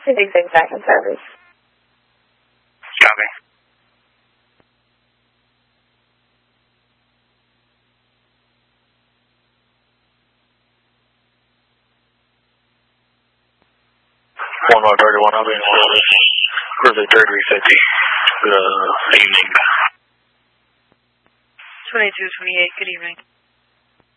Everything's back in service. Copy. One more 31, I'll be in service. Cruiser 3350. Good evening. 2228, good evening.